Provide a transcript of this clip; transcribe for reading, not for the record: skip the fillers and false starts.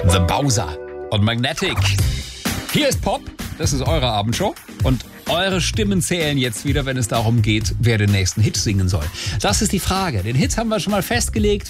The Bowser und Magnetic. Hier ist Pop, das ist eure Abendshow und eure Stimmen zählen jetzt wieder, wenn es darum geht, wer den nächsten Hit singen soll. Das ist die Frage. Den Hit haben wir schon mal festgelegt.